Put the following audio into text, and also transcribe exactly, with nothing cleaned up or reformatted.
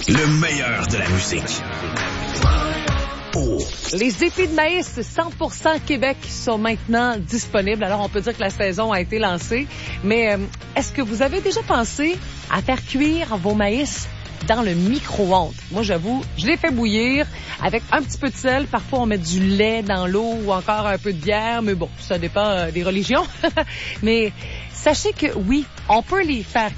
Le meilleur de la musique. Oh. Les épis de maïs cent pour cent Québec sont maintenant disponibles. Alors, on peut dire que la saison a été lancée. Mais euh, est-ce que vous avez déjà pensé à faire cuire vos maïs dans le micro-ondes? Moi, j'avoue, je les fais bouillir avec un petit peu de sel. Parfois, on met du lait dans l'eau ou encore un peu de bière. Mais bon, ça dépend euh, des religions. Mais sachez que oui, on peut les faire